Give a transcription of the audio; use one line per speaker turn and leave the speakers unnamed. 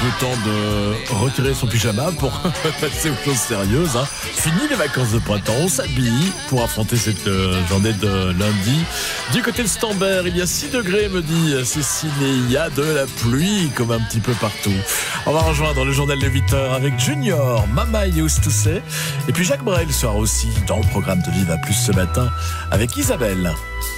le temps de retirer son pyjama pour passer aux choses sérieuses. Fini les vacances de printemps, on s'habille pour affronter cette journée de lundi. Du côté de Stambert, il y a 6 degrés, me dit Cécile, et il y a de la pluie comme un petit peu partout. On va rejoindre le journal de 8h avec Junior, Mama Used to Say, et puis Jacques Brel sera aussi dans le programme de Viva Plus ce matin avec Isabelle.